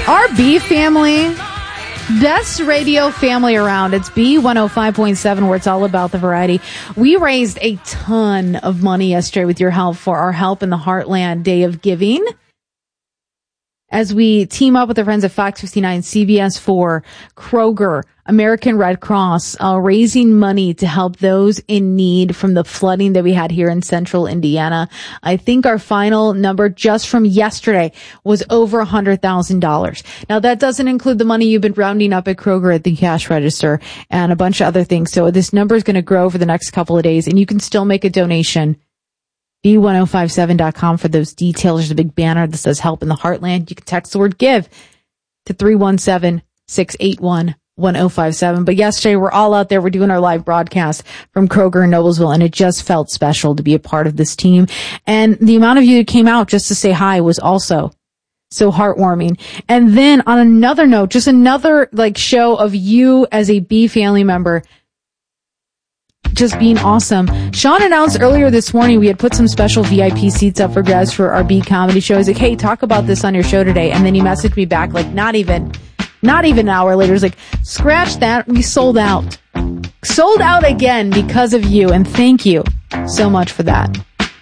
Our B family, best radio family around. It's B105.7, where it's all about the variety. We raised a ton of money yesterday with your help for our Help in the Heartland Day of Giving, as we team up with our friends at Fox 59, CBS 4, Kroger, American Red Cross, raising money to help those in need from the flooding that we had here in central Indiana. I think our final number just from yesterday was over $100,000. Now, that doesn't include the money you've been rounding up at Kroger at the cash register and a bunch of other things. So this number is going to grow over the next couple of days, and you can still make a donation. B1057.com for those details. There's a big banner that says Help in the Heartland. You can text the word GIVE to 317-681-1057. But yesterday, we're all out there. We're doing our live broadcast from Kroger in Noblesville, and it just felt special to be a part of this team. And the amount of you that came out just to say hi was also so heartwarming. And then on another note, just another show of you as a B family member just being awesome. Sean announced earlier this morning we had put some special VIP seats up for grabs for our B comedy show. He's like, hey, talk about this on your show today. And then he messaged me back not even an hour later. He's like, scratch that. We sold out. Sold out again because of you. And thank you so much for that.